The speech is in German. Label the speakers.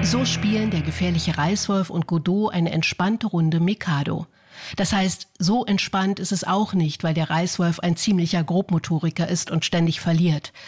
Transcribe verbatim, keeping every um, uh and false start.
Speaker 1: So spielen der gefährliche Reißwolf und Godot eine entspannte Runde Mikado. Das heißt, so entspannt ist es auch nicht, weil der Reißwolf ein ziemlicher Grobmotoriker ist und ständig verliert.